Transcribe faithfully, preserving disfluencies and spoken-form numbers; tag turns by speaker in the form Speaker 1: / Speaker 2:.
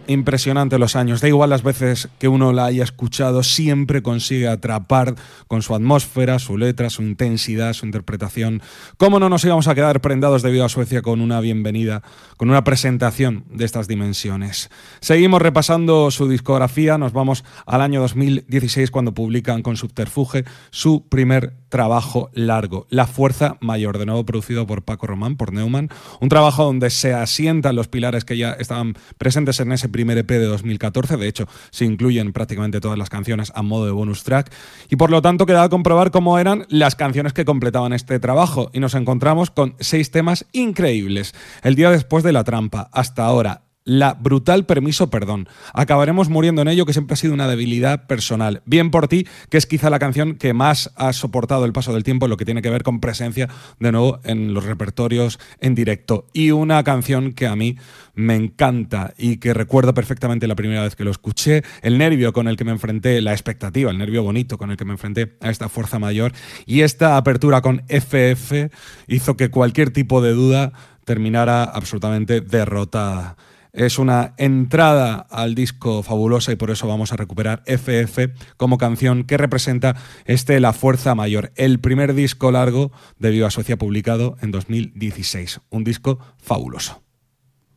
Speaker 1: Impresionante los años. Da igual las veces que uno la haya escuchado, siempre consigue atrapar con su atmósfera, su letra, su intensidad, su interpretación. ¿Cómo no nos íbamos a quedar prendados de Viva Suecia con una bienvenida, con una presentación de estas dimensiones? Seguimos repasando su discografía. Nos vamos al año dos mil dieciséis, cuando publican con Subterfuge su primer trabajo largo, La Fuerza Mayor, de nuevo producido por Paco Román, por Neumann. Un trabajo donde se asientan los pilares que ya estaban presentes en ese primer E P de dos mil catorce. De hecho, se incluyen prácticamente todas las canciones a modo de bonus track. Y por lo tanto, quedaba comprobar cómo eran las canciones que completaban este trabajo. Y nos encontramos con seis temas increíbles. El día después de la trampa, Hasta ahora, La brutal Permiso Perdón, Acabaremos muriendo en ello, que siempre ha sido una debilidad personal, Bien por ti, que es quizá la canción que más ha soportado el paso del tiempo en lo que tiene que ver con presencia de nuevo en los repertorios en directo, y una canción que a mí me encanta y que recuerdo perfectamente la primera vez que lo escuché, el nervio con el que me enfrenté, la expectativa, el nervio bonito con el que me enfrenté a esta fuerza mayor, y esta apertura con F F hizo que cualquier tipo de duda terminara absolutamente derrotada. Es una entrada al disco fabulosa y por eso vamos a recuperar F F como canción que representa este La Fuerza Mayor, el primer disco largo de Viva Suecia publicado en dos mil dieciséis. Un disco fabuloso.